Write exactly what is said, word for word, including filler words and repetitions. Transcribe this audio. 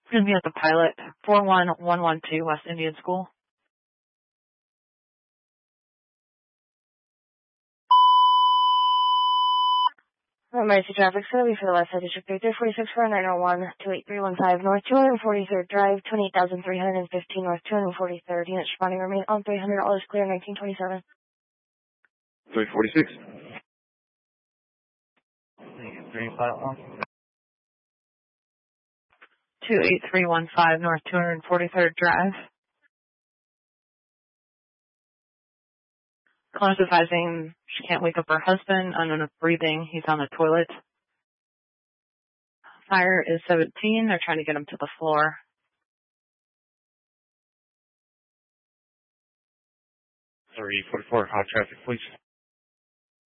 Going to be at the Pilot, four one one one two West Indian School. Emergency traffic's going to be for the West Side District three three four six four nine oh one two eight three one five North two hundred forty-third Drive, twenty-eight thousand three hundred fifteen North two hundred forty-third. Units responding remain on three hundred dollars clear, nineteen twenty-seven. three forty-six. Green file on. two eight three one five North two hundred forty-third Drive. Caller's advising she can't wake up her husband, unknown of breathing. He's on the toilet. Fire is seventeen. They're trying to get him to the floor. three forty-four, hot traffic, please.